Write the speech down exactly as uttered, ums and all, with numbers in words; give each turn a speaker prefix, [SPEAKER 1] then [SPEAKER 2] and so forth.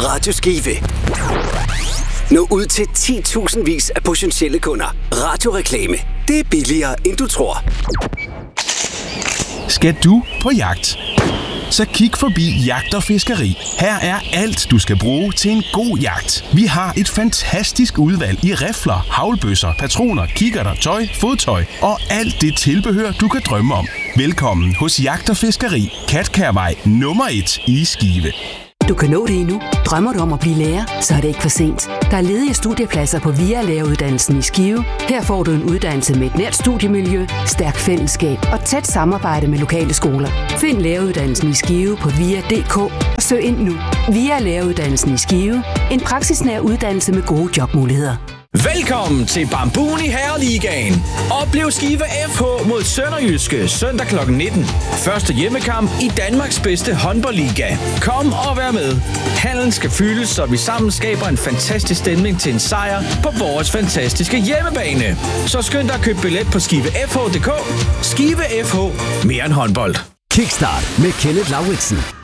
[SPEAKER 1] Radio Skive. Nå ud til ti tusind vis af potentielle kunder. Radioreklame. Det er billigere, end du tror.
[SPEAKER 2] Skal du på jagt? Så kig forbi Jagt og Fiskeri. Her er alt, du skal bruge til en god jagt. Vi har et fantastisk udvalg i rifler, haglbøsser, patroner, kikkerter, tøj, fodtøj og alt det tilbehør, du kan drømme om. Velkommen hos Jagt og Fiskeri, Katkærvej nummer et i Skive.
[SPEAKER 3] Du kan nå det endnu. Drømmer du om at blive lærer, så er det ikke for sent. Der er ledige studiepladser på V I A-læreruddannelsen i Skive. Her får du en uddannelse med et nært studiemiljø, stærk fællesskab og tæt samarbejde med lokale skoler. Find læreruddannelsen i Skive på via punktum d k og søg ind nu. V I A-læreruddannelsen i Skive. En praksisnær uddannelse med gode jobmuligheder.
[SPEAKER 4] Velkommen til Bambuni Herreligaen. Oplev Skive F H mod Sønderjyske søndag klokken nitten. Første hjemmekamp i Danmarks bedste håndboldliga. Kom og vær med. Hallen skal fyldes, så vi sammen skaber en fantastisk stemning til en sejr på vores fantastiske hjemmebane. Så skynd dig at købe billet på skive f h punktum d k. Skive F H. Mere end håndbold.
[SPEAKER 1] Kickstart med Kenneth Lauritsen.